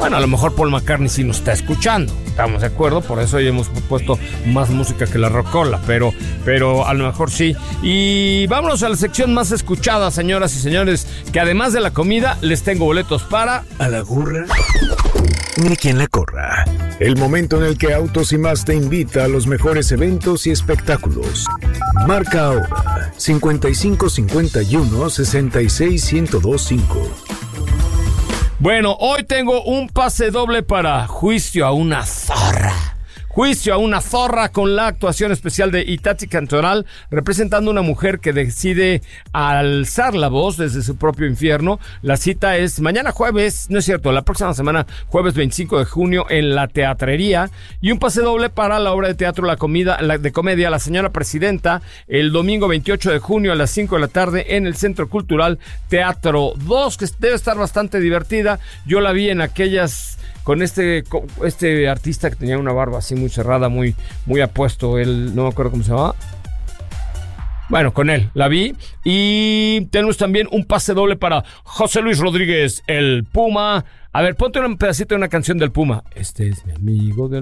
Bueno, a lo mejor Paul McCartney sí nos está escuchando, estamos de acuerdo, por eso hoy hemos puesto más música que la rocola, pero a lo mejor sí. Y vámonos a la sección más escuchada, señoras y señores, que además de la comida, les tengo boletos para... A la gorra, ni quien la corra. El momento en el que Autos y Más te invita a los mejores eventos y espectáculos. Marca ahora 5551 66 1025. Bueno, hoy tengo un pase doble para Juicio a una zorra. Juicio a una zorra, con la actuación especial de Itatzi Cantoral, representando a una mujer que decide alzar la voz desde su propio infierno. La cita es mañana jueves, no es cierto, la próxima semana, jueves 25 de junio, en la Teatrería. Y un pase doble para la obra de teatro de comedia La Señora Presidenta, el domingo 28 de junio a las 5 de la tarde en el Centro Cultural Teatro 2, que debe estar bastante divertida. Yo la vi en aquellas... con este artista que tenía una barba así muy cerrada, muy apuesto, él, no me acuerdo cómo se llamaba. Bueno, con él la vi. Y tenemos también un pase doble para José Luis Rodríguez, el Puma. A ver, ponte un pedacito de una canción del Puma. Este es mi amigo del